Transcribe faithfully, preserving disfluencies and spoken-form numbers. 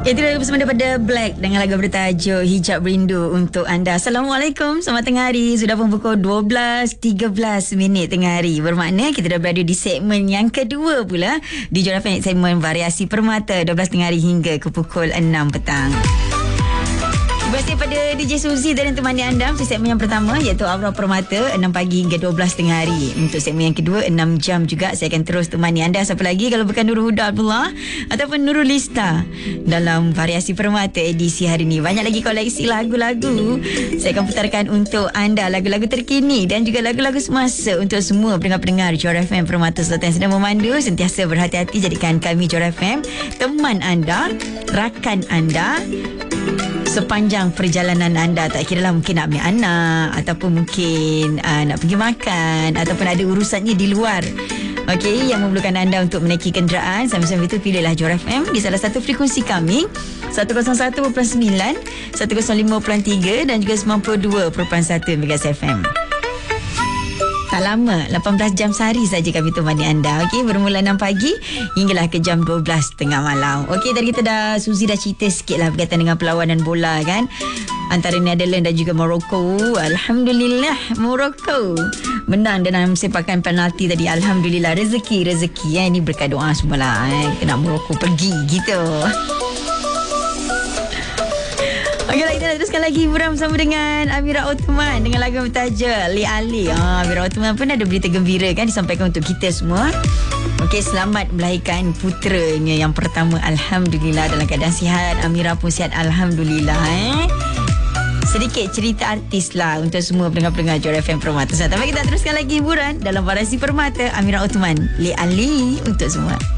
Itu lagu bersama daripada Black dengan lagu bertajuk Hijab Rindu untuk anda. Assalamualaikum, selamat tengah hari. Sudah pun pukul dua belas tiga belas minit tengah hari. Bermakna kita dah berada di segmen yang kedua pula di Jora F M, segmen Variasi Permata dua belas tengah hari hingga ke pukul enam petang. Terima kasih pada D J Suzy dan temani anda untuk segmen yang pertama iaitu Aura Permata enam pagi hingga dua belas tengah hari. Untuk segmen yang kedua enam jam juga saya akan terus temani anda. Siapa lagi kalau bukan Nurul Huda Abdullah ataupun Nurul Lista dalam Variasi Permata edisi hari ini. Banyak lagi koleksi lagu-lagu saya akan putarkan untuk anda, lagu-lagu terkini dan juga lagu-lagu semasa untuk semua pendengar-pendengar Jora F M Permata Selatan yang sedang memandu. Sentiasa berhati-hati, jadikan kami Jora F M teman anda, rakan anda sepanjang perjalanan anda. Tak kira lah, mungkin nak ambil anak ataupun mungkin uh, nak pergi makan ataupun ada urusannya di luar, okey, yang memerlukan anda untuk menaiki kenderaan. Sambil-sambil itu pilihlah Jora F M di salah satu frekuensi kami seratus satu perpuluhan sembilan, seratus lima perpuluhan tiga dan juga sembilan puluh dua perpuluhan satu Megahertz F M. Tak lama, lapan belas jam sehari saja kami temani anda. Okey, bermula enam pagi hinggalah ke jam dua belas tengah malam. Okey, tadi kita dah, Suzy dah cerita sikit lah berkaitan dengan perlawanan bola kan, antara Netherlands dan juga Morocco. Alhamdulillah Morocco menang dalam sepakan penalti tadi. Alhamdulillah, rezeki rezeki eh. Ini berkat doa semualah eh. Kita nak Morocco pergi gitu. Okeylah, kita nak teruskan lagi hiburan bersama dengan Amira Othman dengan lagu bertajuk Li Ali. Ah, Amira Othman pun ada berita gembira kan disampaikan untuk kita semua. Okey, selamat melahirkan puteranya yang pertama. Alhamdulillah, dalam keadaan sihat. Amira pun sihat, alhamdulillah eh. Sedikit cerita artis lah untuk semua pendengar-pendengar Jora F M Permata. Tapi kita teruskan lagi hiburan dalam Variasi Permata. Amira Othman, Li Ali untuk semua.